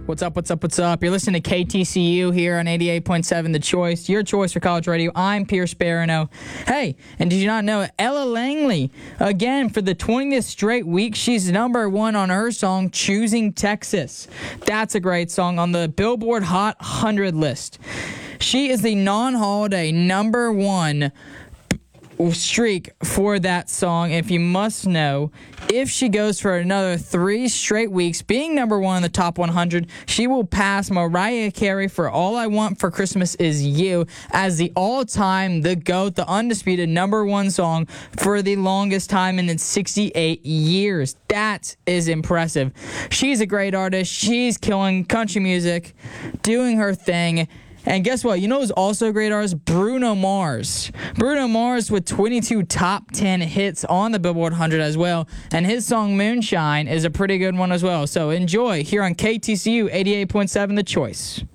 What's up, what's up, what's up? You're listening to KTCU here on 88.7 The Choice, your choice for college radio. I'm Pierce Barano. Hey, and did you not know Ella Langley, again, for the 20th straight week, she's number one on her song, Choosing Texas. That's a great song on the Billboard Hot 100 list. She is the non-holiday number one streak for that song. If you must know, if she goes for another 3 straight weeks being number one in the top 100, she will pass Mariah Carey for All I Want for Christmas Is You as the all-time, the GOAT, the undisputed number one song for the longest time in its 68 years. That is impressive. She's a great artist. She's killing country music, doing her thing. And guess what? You know who's also a great artist? Bruno Mars. Bruno Mars with 22 top 10 hits on the Billboard 100 as well. And his song Moonshine is a pretty good one as well. So enjoy here on KTCU 88.7 The Choice.